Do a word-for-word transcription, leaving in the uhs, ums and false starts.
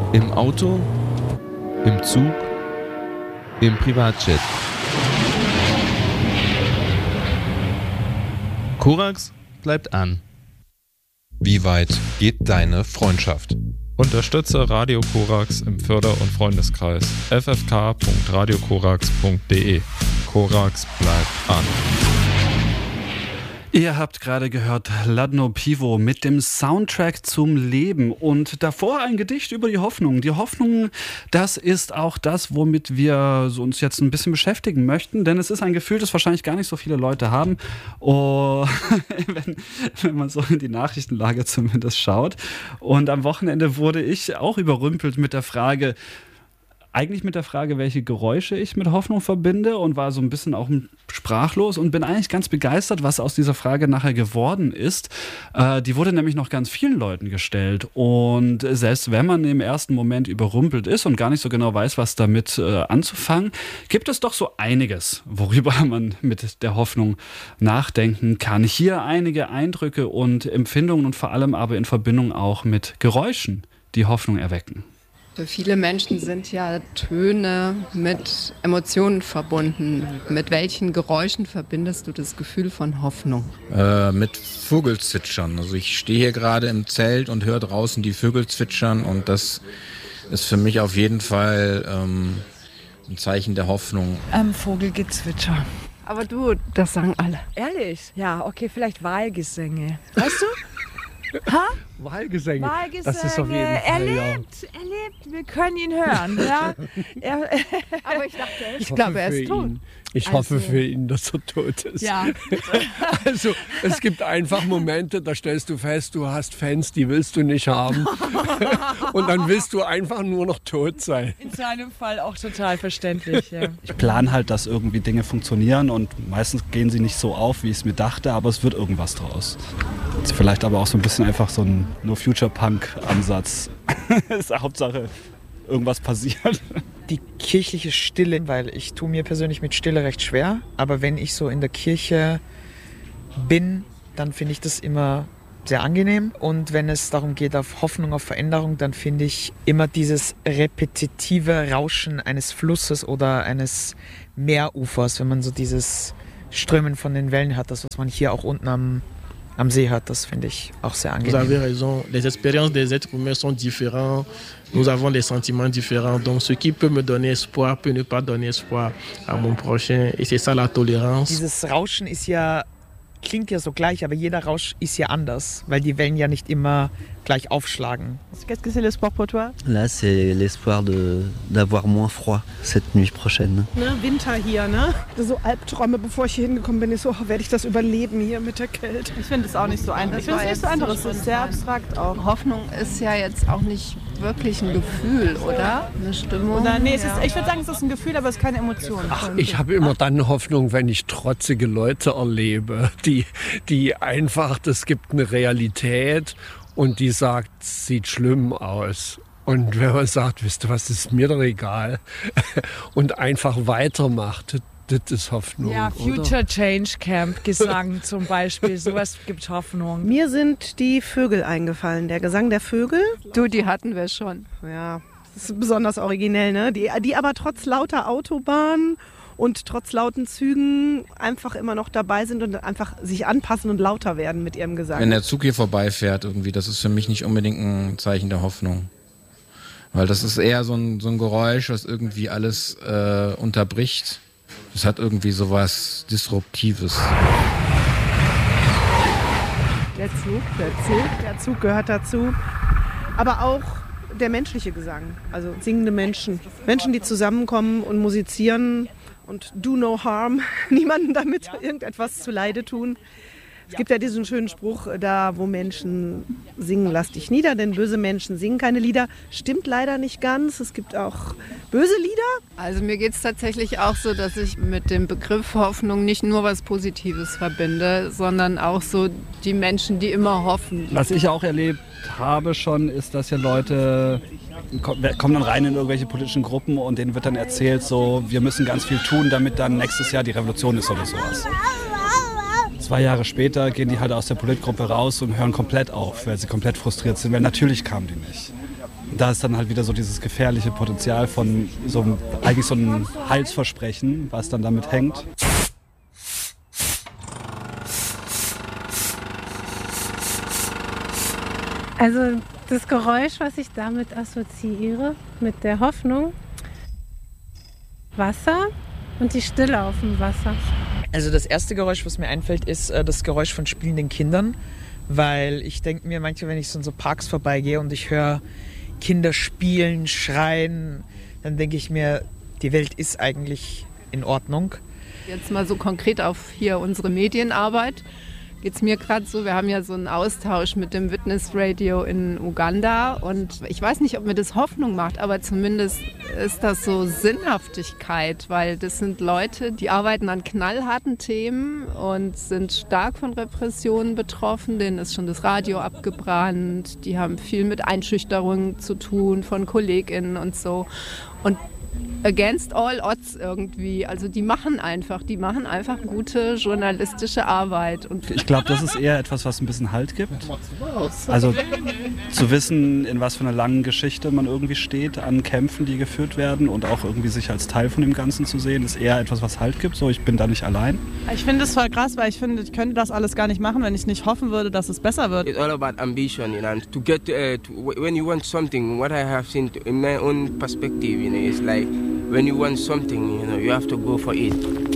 Im Auto, im Zug, im Privatjet. Korax bleibt an. Wie weit geht deine Freundschaft? Unterstütze Radio Korax im Förder- und Freundeskreis f f k punkt radio korax punkt d e. Korax bleibt an. Ihr habt gerade gehört Ladno Pivo mit dem Soundtrack zum Leben und davor ein Gedicht über die Hoffnung. Die Hoffnung, das ist auch das, womit wir uns jetzt ein bisschen beschäftigen möchten, denn es ist ein Gefühl, das wahrscheinlich gar nicht so viele Leute haben, oh, wenn, wenn man so in die Nachrichtenlage zumindest schaut. Und am Wochenende wurde ich auch überrümpelt mit der Frage, eigentlich mit der Frage, welche Geräusche ich mit Hoffnung verbinde und war so ein bisschen auch sprachlos und bin eigentlich ganz begeistert, was aus dieser Frage nachher geworden ist. Äh, die wurde nämlich noch ganz vielen Leuten gestellt und selbst wenn man im ersten Moment überrumpelt ist und gar nicht so genau weiß, was damit äh, anzufangen, gibt es doch so einiges, worüber man mit der Hoffnung nachdenken kann. Hier einige Eindrücke und Empfindungen und vor allem aber in Verbindung auch mit Geräuschen, die Hoffnung erwecken. Für viele Menschen sind ja Töne mit Emotionen verbunden. Mit welchen Geräuschen verbindest du das Gefühl von Hoffnung? Äh, mit Vogelzwitschern. Also ich stehe hier gerade im Zelt und höre draußen die Vögel zwitschern und das ist für mich auf jeden Fall ähm, ein Zeichen der Hoffnung. Ähm, Vogelgezwitscher. Aber du, das sagen alle. Ehrlich? Ja, okay, vielleicht Wahlgesänge. Weißt du? Ha? Wahlgesänge. Wahlgesänge. Das ist auf jeden Fall, er lebt, ja. er lebt. Wir können ihn hören. Ja? er, Aber ich dachte, Ich, ich glaube, er ist tot. ihn. Ich Also- hoffe für ihn, dass er tot ist. Ja. Also es gibt einfach Momente, da stellst du fest, du hast Fans, die willst du nicht haben. Und dann willst du einfach nur noch tot sein. In seinem Fall auch total verständlich. Ja. Ich plane halt, dass irgendwie Dinge funktionieren und meistens gehen sie nicht so auf, wie ich es mir dachte, aber es wird irgendwas draus. Ist vielleicht aber auch so ein bisschen einfach so ein No-Future-Punk-Ansatz. Ist Hauptsache, irgendwas passiert. Die kirchliche Stille, weil ich tue mir persönlich mit Stille recht schwer, aber wenn ich so in der Kirche bin, dann finde ich das immer sehr angenehm und wenn es darum geht auf Hoffnung, auf Veränderung, dann finde ich immer dieses repetitive Rauschen eines Flusses oder eines Meerufers, wenn man so dieses Strömen von den Wellen hat, das was man hier auch unten am am See hat, das finde ich auch sehr Vous angenehm. avez raison, les expériences des êtres humains sont différentes, nous avons des sentiments différents, donc ce qui peut me donner espoir peut ne pas donner espoir à mon prochain et c'est ça la tolérance. Dieses Rauschen ist ja, klingt ja so gleich, aber jeder Rausch ist ja anders, weil die Wellen ja nicht immer gleich aufschlagen. Qu'est-ce que c'est l'espoir pour toi? Là, c'est l'espoir de, d'avoir moins froid cette nuit prochaine. Ne, Winter hier, ne? So Albträume, bevor ich hier hingekommen bin, ist so, oh, werde ich das überleben hier mit der Kälte? Ich finde es auch nicht so einfach. Ich finde es nicht so einfach. Es ist sehr abstrakt auch. Hoffnung ist ja jetzt auch nicht wirklich ein Gefühl, oder? Eine Stimmung. Oder, nee, es ist, ich würde sagen, es ist ein Gefühl, aber es ist keine Emotion. Ach, ich habe immer dann Hoffnung, wenn ich trotzige Leute erlebe, die, die einfach, das gibt eine Realität und die sagt, sieht schlimm aus. Und wenn man sagt, wisst ihr was, ist mir doch egal und einfach weitermacht, das ist Hoffnung. Ja, Future oder? Change Camp Gesang zum Beispiel, sowas gibt Hoffnung. Mir sind die Vögel eingefallen, der Gesang der Vögel. Du, die hatten wir schon. Ja, das ist besonders originell, ne? Die, die aber trotz lauter Autobahnen und trotz lauten Zügen einfach immer noch dabei sind und einfach sich anpassen und lauter werden mit ihrem Gesang. Wenn der Zug hier vorbeifährt irgendwie, das ist für mich nicht unbedingt ein Zeichen der Hoffnung. Weil das ist eher so ein, so ein Geräusch, was irgendwie alles äh, unterbricht. Das hat irgendwie sowas Disruptives. Der Zug, der Zug, der Zug gehört dazu. Aber auch der menschliche Gesang, also singende Menschen. Menschen, die zusammenkommen und musizieren und do no harm, niemandem damit irgendetwas zuleide tun. Es gibt ja diesen schönen Spruch, da wo Menschen singen, lass dich nieder, denn böse Menschen singen keine Lieder. Stimmt leider nicht ganz, es gibt auch böse Lieder. Also mir geht es tatsächlich auch so, dass ich mit dem Begriff Hoffnung nicht nur was Positives verbinde, sondern auch so die Menschen, die immer hoffen. Was ich auch erlebt habe schon, ist, dass ja Leute kommen dann rein in irgendwelche politischen Gruppen und denen wird dann erzählt, so wir müssen ganz viel tun, damit dann nächstes Jahr die Revolution ist oder sowas. Zwei Jahre später gehen die halt aus der Politgruppe raus und hören komplett auf, weil sie komplett frustriert sind, weil natürlich kamen die nicht. da ist dann halt wieder so dieses gefährliche Potenzial von so einem, eigentlich so einem Heilsversprechen, was dann damit hängt. Also das Geräusch, was ich damit assoziiere, mit der Hoffnung, Wasser und die Stille auf dem Wasser. Also das erste Geräusch, was mir einfällt, ist äh, das Geräusch von spielenden Kindern, weil ich denke mir manchmal, wenn ich so in so Parks vorbeigehe und ich höre Kinder spielen, schreien, dann denke ich mir, die Welt ist eigentlich in Ordnung. Jetzt mal so konkret auf hier unsere Medienarbeit. Geht es mir gerade so, wir haben ja so einen Austausch mit dem Witness Radio in Uganda und ich weiß nicht, ob mir das Hoffnung macht, aber zumindest ist das so Sinnhaftigkeit, weil das sind Leute, die arbeiten an knallharten Themen und sind stark von Repressionen betroffen, denen ist schon das Radio abgebrannt, die haben viel mit Einschüchterungen zu tun von KollegInnen und so und against all odds irgendwie. Also die machen einfach, die machen einfach gute journalistische Arbeit. Und ich glaube, das ist eher etwas, was ein bisschen Halt gibt. Also zu wissen, in was für einer langen Geschichte man irgendwie steht, an Kämpfen, die geführt werden und auch irgendwie sich als Teil von dem Ganzen zu sehen, ist eher etwas, was Halt gibt. So, ich bin da nicht allein. Ich finde es voll krass, weil ich finde, ich könnte das alles gar nicht machen, wenn ich nicht hoffen würde, dass es besser wird. It's all about ambition, you know, and to get uh, to, when you want something, what I have seen in my own perspective, you know, it's like when you want something, you know, you have to go for it.